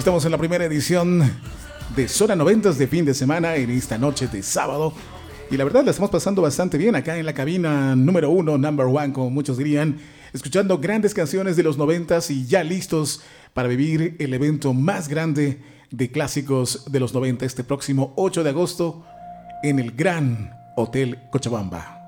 Estamos en la primera edición de Zona 90 de fin de semana en esta noche de sábado. Y la verdad la estamos pasando bastante bien acá en la cabina número 1, number one, como muchos dirían, escuchando grandes canciones de los 90 y ya listos para vivir el evento más grande de clásicos de los 90 este próximo 8 de agosto en el Gran Hotel Cochabamba.